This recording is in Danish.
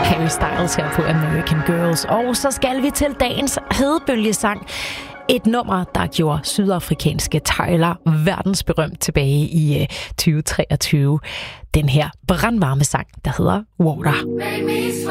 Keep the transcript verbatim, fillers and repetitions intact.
Harry Styles her på American Girls. Og så skal vi til dagens hedebølgesang. Et nummer, der gjorde sydafrikanske Tyler verdensberømt tilbage i tyve treogtyve. Den her brandvarme sang, der hedder Water.